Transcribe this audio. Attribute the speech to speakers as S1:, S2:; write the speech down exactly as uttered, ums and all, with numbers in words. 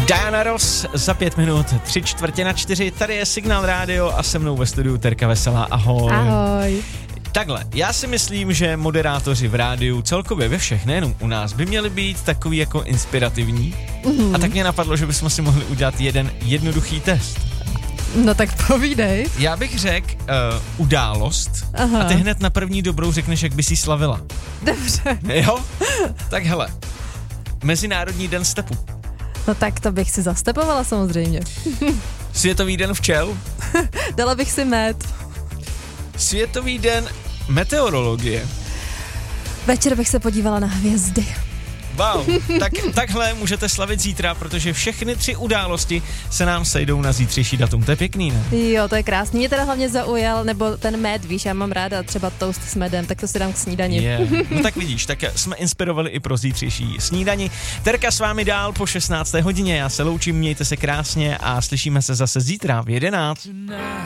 S1: Diana Ross za pět minut, tři čtvrtě na čtyři, tady je Signál rádio a se mnou ve studiu Terka Veselá, ahoj.
S2: Ahoj.
S1: Takhle, já si myslím, že moderátoři v rádiu celkově ve všech, nejenom u nás, by měli být takový jako inspirativní. Mm. A tak mě napadlo, že bychom si mohli udělat jeden jednoduchý test.
S2: No tak povídej.
S1: Já bych řekl uh, událost. Aha. A ty hned na první dobrou řekneš, jak bys jí slavila.
S2: Dobře.
S1: Jo? Tak hele, Mezinárodní den stepu.
S2: No tak to bych si zastepovala samozřejmě.
S1: Světový den včel.
S2: Dala bych si med.
S1: Světový den meteorologie.
S2: Večer bych se podívala na hvězdy.
S1: Wow, tak takhle můžete slavit zítra, protože všechny tři události se nám sejdou na zítřejší datum. To je pěkný, ne?
S2: Jo, to je krásný. Mě teda hlavně zaujal, nebo ten med, víš, já mám ráda třeba toast s medem, tak to si dám k snídani.
S1: Yeah. No tak vidíš, tak jsme inspirovali i pro zítřejší snídani. Terka s vámi dál po šestnácté hodině, já se loučím, mějte se krásně a slyšíme se zase zítra v jedenáct.